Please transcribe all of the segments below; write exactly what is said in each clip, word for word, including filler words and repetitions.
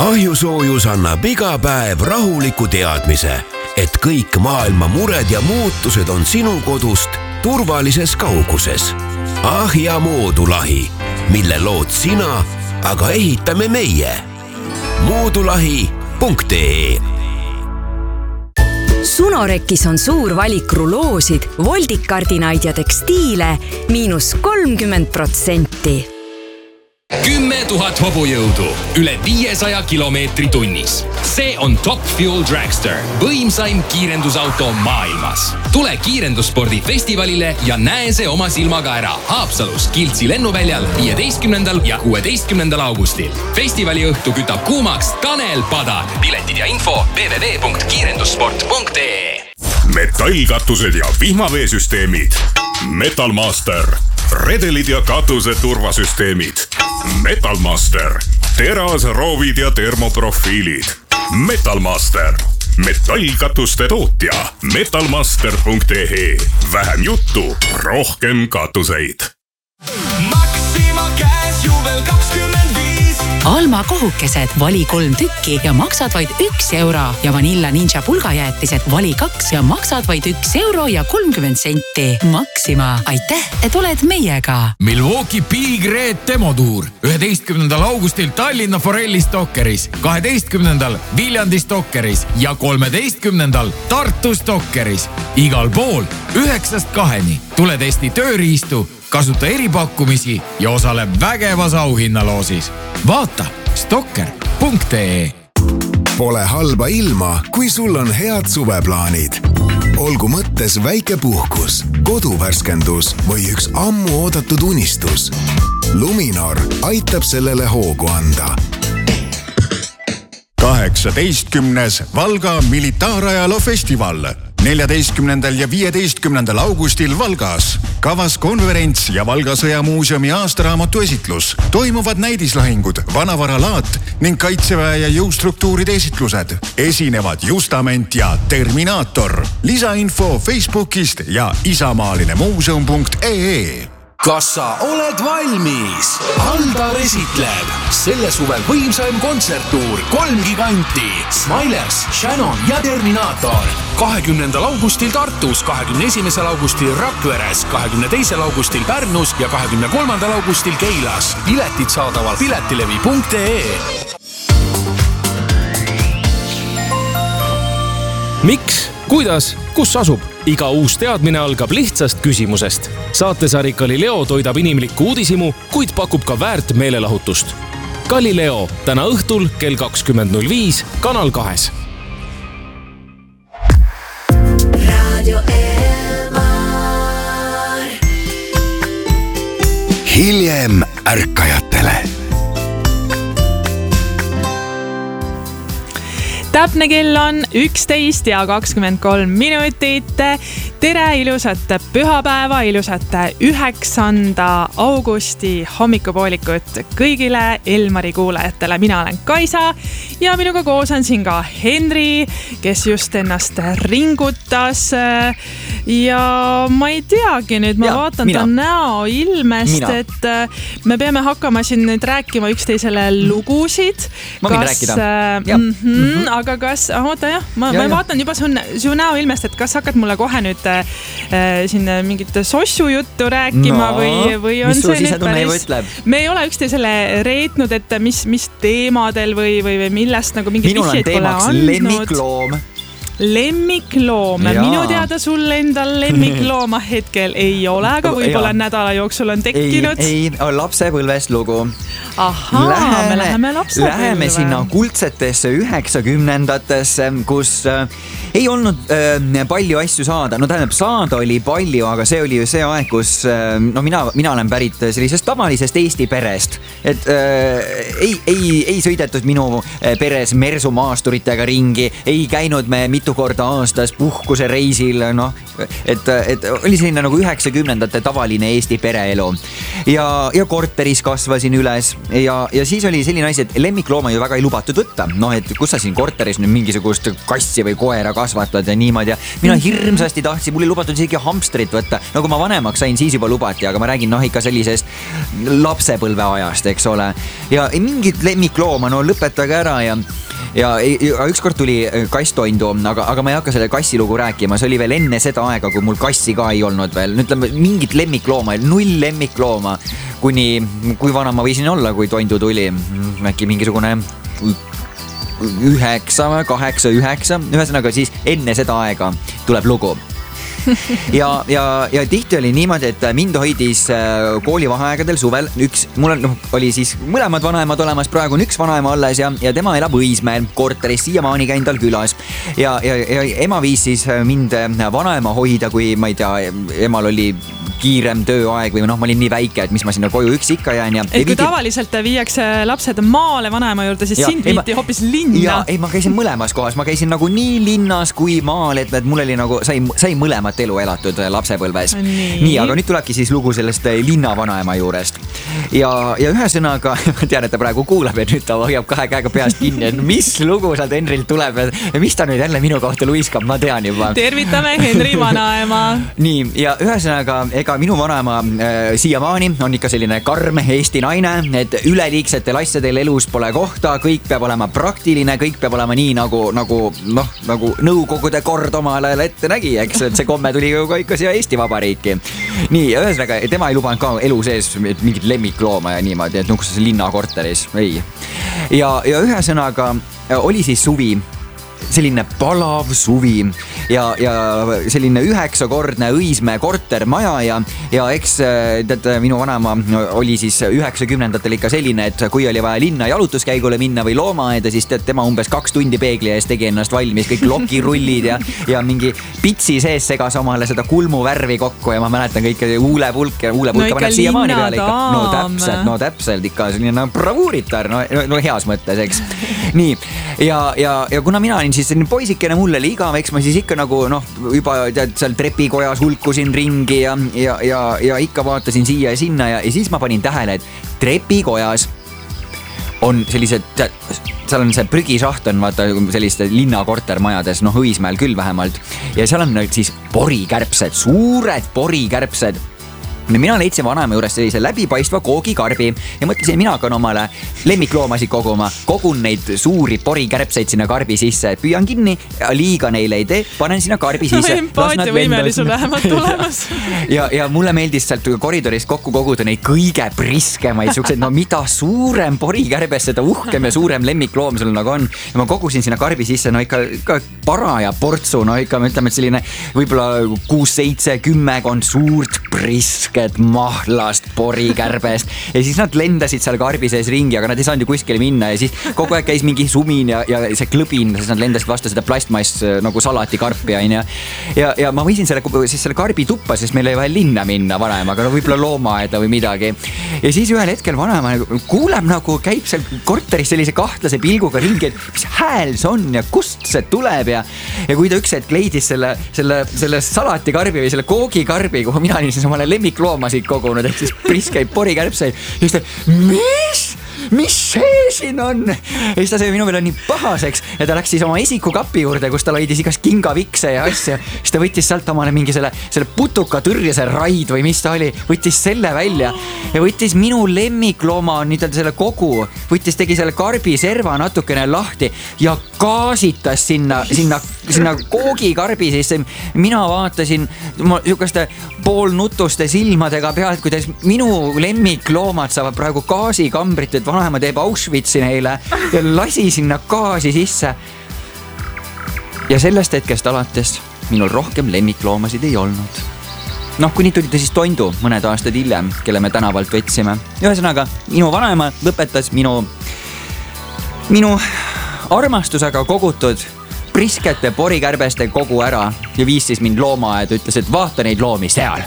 Ahjusoojus annab iga päev rahuliku teadmise, et kõik maailma mured ja muutused on sinu kodust turvalises kauguses. Ahja moodulahi, mille lood sina, aga ehitame meie. moodulahi punkt ee Sunorekis on suur valik ruloosid, voldikardinaid ja tekstiile miinus kolmkümmend protsenti. Kümme tuhat hobujõudu, üle viiesaja kilomeetri tunnis. See on Top Fuel Dragster, võimsaim kiirendusauto maailmas. Tule kiirendusspordi festivalile ja näe see oma silmaga ära Haapsalus Kiltsi lennuväljal viieteistkümnendal ja kuueteistkümnendal augustil. Festivali õhtu kütab kuumaks Tanel Padar. Piletid ja info w w w punkt kiirendussport punkt ee. Metallkatused ja vihmaveesüsteemid. Metalmaster. Redelid ja katuse turvasüsteemid. Metalmaster. Teras, roovid ja termoprofiilid. Metalmaster. Metallkatuste tootja. metalmaster punkt ee. Vähem juttu, rohkem katuseid. Maxima käes juubel kakskümmend viis. Alma kohukesed vali kolm tükki ja maksad vaid üks euro ja Vanilla Ninja pulgajäätised vali kaks ja maksad vaid üks euro ja kolmkümmend senti. Maxima, aitäh, et oled meiega. Milwaukee Big Red demotuur üheteistkümnendal augustil Tallinna Forelli Stokkeris, kaheteistkümnendal Viljandi Stokkeris ja kolmeteistkümnendal Tartu Stokkeris. Igal pool üheksast kaheni. Tule testi tööriistu, kasuta eripakkumisi ja osale vägevas auhinnaloosis. Vaata stokker punkt ee. Pole halba ilma, kui sul on head suveplaanid. Olgu mõttes väike puhkus, koduvärskendus või üks ammu oodatud unistus. Luminor aitab sellele hoogu anda. kaheksateistkümnes Valga militaarajaloo festival. neljateistkümnendal ja viieteistkümnendal augustil Valgas. Kavas konverents ja Valga sõjamuuseumi aastaraamatu esitlus. Toimuvad näidislahingud, vanavaralaat ning kaitseväe ja jõustruktuuride esitlused. Esinevad Justament ja Terminaator. Lisainfo Facebookist ja isamaaline muuseum punkt ee. Kas sa oled valmis? Aldar esitleb selle suvel võimsaim kontserttuur kolm giganti Smilers, Shannon ja Terminaator. kahekümnendal augustil Tartus, kahekümne esimesel augustil Rakveres, kahekümne teisel augustil Pärnus ja kahekümne kolmandal augustil Keilas. Piletid saadaval piletilevi punkt ee. Miks? Kuidas? Kus asub? Iga uus teadmine algab lihtsast küsimusest. Saatesari Galileo toidab inimlikku uudisimu, kuid pakub ka väärt meelelahutust. Galileo täna õhtul kell kakskümmend null viis Kanal kahes. Radio Elmar. Hiljem ärkajatele. Täpne kell on üksteist ja kakskümmend kolm minutit. Tere, ilusat pühapäeva, ilusat üheksanda augusti hommikupoolikut kõigile Elmari kuulajatele. Mina olen Kaisa ja minuga koos on siin ka Henri, kes just ennast ringutas. Ja ma ei teagi nüüd, ma ja, vaatan mina. Ta näo ilmest, mina. Et me peame hakkama siin nüüd rääkima üksteisele lugusid. Ma võin rääkida. Ja. Mm-hmm, aga kas, oota jah, ma, ja, ma ja. vaatan juba su, su näo ilmest, et kas hakkad mulle kohe nüüd äh, siin mingit sossu juttu rääkima no, või, või on see nüüd päris... Me ei ole üksteisele reetnud, et mis, mis teemadel või, või, või millest nagu mingid minul on teemaks lemmikloom. Lemmikloom. Minu teada sul endal lemmiklooma hetkel ei ole, aga võib-olla ja. nädala jooksul on tekkinud. Ei, ei, lapsepõlvest lugu. Ahaa, läheme, me läheme lapsepõlve. Läheme sinna kuldsetesse üheksakümnendatesse, kus äh, ei olnud äh, palju asju saada. No tähendab, saada oli palju, aga see oli ju see aeg, kus äh, no mina, mina olen pärit sellisest tavalisest Eesti perest. Et äh, ei, ei, ei sõidetud minu peres mersumaasturitega ringi, ei käinud me mitu mitu korda aastas puhkuse reisil, noh, et, et oli selline nagu üheksakümnendate tavaline Eesti pereelu. Ja, ja korteris kasvasin üles ja, ja siis oli selline asi, et lemmiklooma ju väga ei lubatud võtta. Noh, et kus sa siin korteris nüüd mingisugust kassi või koera kasvatad ja niimoodi. Ja mina hirmsasti tahtsin, mul ei lubatud isegi hamstrit võtta. Nagu ma vanemaks sain, siis juba lubati, aga ma räägin noh ikka sellisest lapsepõlve ajast, eks ole. Ja mingit lemmiklooma, no lõpetage ära ja Ja, ja ükskord tuli kasstoindu, aga, aga ma ei hakka selle kassilugu rääkima. See oli veel enne seda aega, kui mul kassi ka ei olnud veel. Nüüd ütleme, mingit lemmiklooma, null lemmiklooma, kuni, kui vana ma võisin olla, kui toindu tuli. Äkki mingisugune üheksa, kaheksa, üheksa. Ühesõnaga siis enne seda aega tuleb lugu. ja, ja, ja tihti oli niimoodi, et mind hoidis koolivaheaegadel suvel üks, mul on, noh, oli siis mõlemad vanaemad olemas, praegu on üks vanaema alles ja, ja tema elab Õismäel korteris, siiamaani käin tal külas. Ja, ja, ja ema viis siis mind vanaema hoida, kui ma ei tea, emal oli kiirem tööaeg või noh, ma olin nii väike, et mis ma sinna koju üks ikka jään. Ja, et kui viidi... tavaliselt viiakse lapsed maale vanaema juurde, siis ja, sind viiti ma... hoopis linna. Ja, ei, ma käisin mõlemas kohas, ma käisin nagu nii linnas kui maal, et, et mul oli nagu, sai, sai mõlemat elu elatud lapsepõlves. Nii. nii, aga nüüd tulebki siis lugu sellest linna vanaema juurest. Ja, ja ühesõnaga, tean, et ta praegu kuulab ja nüüd ta hoiab kahe käega peast kinni, et mis lugu sealt Henrilt tuleb ja mis ta nüüd jälle minu kohta luiskab, ma tean juba. Tervitame Henri vanaema. nii, ja ühesõnaga, ega minu vanaema äh, siiamaani on ikka selline karm Eesti naine, et üleliigsetel asjadel elus pole kohta, kõik peab olema praktiline, kõik peab olema nii nagu, nagu, noh, nagu nõukogude kord omal ajal ette nägi, eks, et see komme tuli ju ka ikka siia Eesti Vabariiki. Nii, ühesõnaga, tema ei lubanud ka elu sees mingit lemmiklooma ja niimoodi, et nuhkus linnakorteris, ei. Ja, ja ühesõnaga oli siis suvi, selline palav suvi ja, ja selline üheksakordne Õismäe kortermaja ja, ja eks tead, minu vanaema oli siis üheksakümnendatel ikka selline, et kui oli vaja linna jalutuskäigule minna või loomaaeda, siis tead, tema umbes kaks tundi peegli ees tegi ennast valmis, kõik lokirullid ja, ja mingi pitsi sees segas omale seda kulmu värvi kokku ja ma mäletan kõike huulepulk ja huulepulka no paneb siiamaani peale ikka. No täpselt, no täpselt ikka selline no, bravuuritar, no, no heas mõttes, eks. Nii, ja, ja, ja kuna mina olin siis selline poisikene, mulle oli igav, eks ma siis ikka nagu noh, juba tead, seal trepikojas hulkusin ringi ja, ja, ja, ja ikka vaatasin siia ja sinna ja, ja siis ma panin tähele, et trepikojas on sellised, seal on see prügisaht on vaata selliste linnakortermajades, noh Õismäel küll vähemalt ja seal on siis porikärbsed, suured porikärbsed. Mina leidsin vanaema juures sellise läbipaistva koogikarbi ja mõtlesin, mina hakkan omale lemmikloomasid koguma, kogun neid suuri porikärbseid sinna karbi sisse, püüan kinni, liiga neile ei tee, panen sinna karbi sisse. Empaatia võimeli sul vähemalt tulemas. ja, ja mulle meeldis sealt koridorist kokku koguda neid kõige priskemaid, siuksed, no mida suurem porikärbes, seda uhkem ja suurem lemmikloom sul nagu on. Ja ma kogusin sinna karbi sisse, no ikka, ikka paraja portsu, no ikka me ütleme, et selline võib-olla kuus, seitse, kümmekond suurt prisk et mahlast porikärbest ja siis nad lendasid seal karbi sees ringi, aga nad ei saanud ju kuskile minna ja siis kogu aeg käis mingi sumin ja, ja see klõbin, siis nad lendasid vastu seda plastmass nagu salatikarpi ja, ja, ja ma võisin selle, siis selle karbi tuppa, sest meil ei vaja linna minna vanaemaga, no võib-olla loomaaeda või midagi. Ja siis ühel hetkel vanaema kuuleb nagu, käib seal korteris sellise kahtlase pilguga ringi, et mis hääl see on ja kust see tuleb ja, ja kui ta üks hetk leidis selle, selle, selle salatikarbi või selle koogikarbi, kuhu mina olin siis omale lemmik loomasid kogunud, ehk siis priskeid porikärbseid. Ja siis ta, mis? Mis see siin on? Ja siis ta sai minu peale nii pahaseks ja ta läks siis oma esikukapi juurde, kus ta laidis igast kingavikse ja asja. Siis ta võttis sealt omale mingi selle, selle putuka tõrjese raid või mis ta oli, võttis selle välja ja võttis minu lemmiklooma, nii tal selle kogu, võttis, tegi selle karbi serva natukene lahti ja gaasitas sinna, sinna, sinna koogikarbi sisse. Mina vaatasin niisuguste poolnutuste silmadega pealt, kuidas minu lemmikloomad saavad praegu gaasikambrit, et vanaema teeb Auschwitzi neile ja lasi sinna gaasi sisse. Ja sellest hetkest alates minul rohkem lemmikloomasid ei olnud. Noh, kuni tuli ta siis toindu mõned aastad hiljem, kelle me tänavalt võtsime. Ühesõnaga, minu vanaema lõpetas minu, minu armastusega kogutud priskete porikärbeste kogu ära ja viis siis mind loomaaeda, ütles, et vaata neid loomi seal.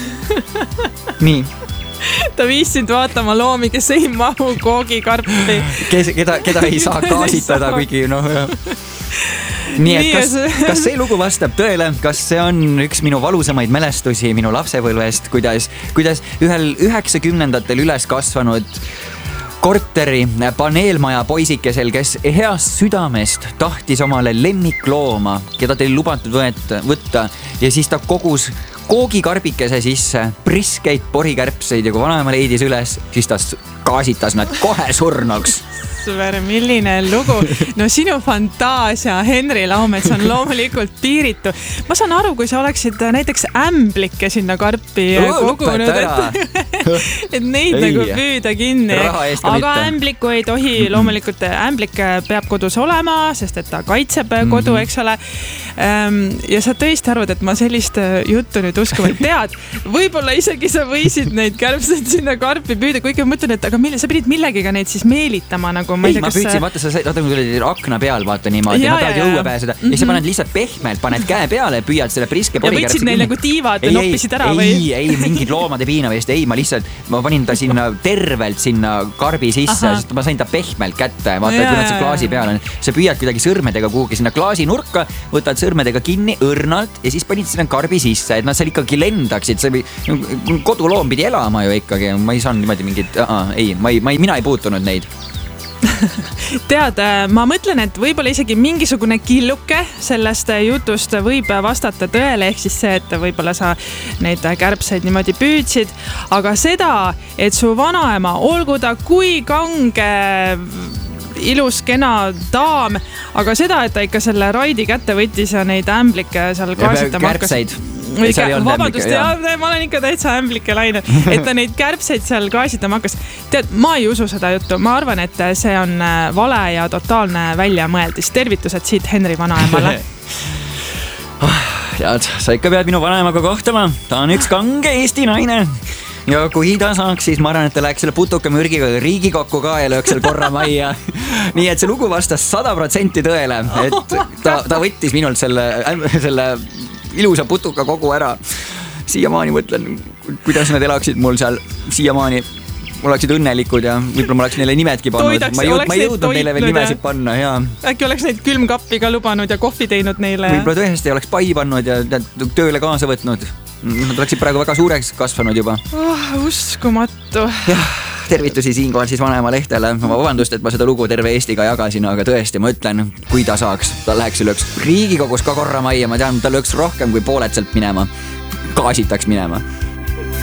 Nii. Ta viis sind vaatama loomi, kes ei mahu koogikarpi. Kes, keda, keda ei saa gaasitada, kuigi noh... nii et kas, kas see lugu vastab tõele, kas see on üks minu valusamaid mälestusi minu lapsepõlvest, kuidas, kuidas ühel üheksakümnendatel üles kasvanud korteri paneelmaja poisikesel, kes heast südamest tahtis omale lemmiklooma, keda teil lubatud võtta ja siis ta kogus koogikarbikese sisse priskeid porikärbseid ja kui vanaema leidis üles, siis ta gaasitas nad kohe surnuks. Milline lugu. No sinu fantaasia, Henri Laumets, on loomulikult piiritu. Ma saan aru, kui sa oleksid näiteks ämblikke sinna karpi kogunud, et, et neid ei. Nagu püüda kinni. Aga ämbliku ei tohi, loomulikult ämblik peab kodus olema, sest et ta kaitseb kodu, eks ole. Ja sa tõesti arvad, et ma sellist juttu nüüd uskuma tead. Võib-olla isegi sa võisid neid kärbseid sinna karpi püüda, kuigi ma mõtlen, et aga mille, sa pidid millegiga neid siis meelitama nagu Ma ei, ei, ma püüdsin, vaata, sa saad akna peal, vaata niimoodi, nad tahavad jõue pääseda. Mm -hmm. Ja sa paned lihtsalt pehmelt, paned käe peale, püüad selle priske porikärbse. Ja võtsid neil nagu tiivad ja noppisid ära või? Ei, ei, mingid loomade piinavist. Ei, ma lihtsalt, ma panin ta sinna tervelt sinna karbi sisse, sest ma sain ta pehmelt kätte. Vaata, kui nad see klaasi peal on. Sa püüad kuidagi sõrmedega kuhugi sinna klaasi nurka, võtad sõrmedega kinni õrnalt ja siis panid sinna karbi sisse, et nad seal ikkagi lendaksid. Koduloom pidi elama ju ikkagi. Ma ei saanud niimoodi mingid, uh, ei, ma ei, ma ei, mina ei puutunud neid. Tead, ma mõtlen, et võib-olla isegi mingisugune killuke sellest jutust võib vastata tõele, ehk siis see, et võib-olla sa neid kärbseid niimoodi püüdsid, aga seda, et su vanaema, olgu ta kui kange ilus, kena daam, aga seda, et ta ikka selle raidi kätte võttis ja neid ämblikke seal kaasitama hakkas. Vabandust, ja, ma olen ikka täitsa ämblike laine, et ta neid kärbseid seal gaasitama hakkas. Tead, ma ei usu seda juttu, ma arvan, et see on vale ja totaalne väljamõeldis. Tervitused siit Henri vanaemale. Tead, sa ikka pead minu vanaemaga kohtama, ta on üks kange Eesti naine. Ja kui ta saaks, siis ma arvan, et ta läheks selle putuka mürgiga Riigikokku ka ja lööks seal korra majja. Nii et see lugu vastas sada protsenti tõele, et ta, ta võttis minult selle, selle ilusa putuka kogu ära. Siiamaani mõtlen, kuidas nad elaksid mul seal siiamaani. Oleksid õnnelikud ja võib-olla ma oleks neile nimedki pannud. Toidaks, ma ei, jõud, ma ei jõudnud neile veel nimesid panna. Ja. Äkki oleks neid külmkappi ka lubanud ja kohvi teinud neile. Võib-olla tõesti oleks pai pannud ja tööle kaasa võtnud. Nad oleksid praegu väga suureks kasvanud juba. Oh, uskumatu. Jah, tervitusi siinkohal siis vanema lehtele. Vabandust, et ma seda lugu terve Eestiga jagasin, aga tõesti, ma ütlen, kui ta saaks, ta läheks ja lööks Riigikogus ka korra majja. Ma tean, ta lööks rohkem kui pooled sealt minema. Gaasitaks minema.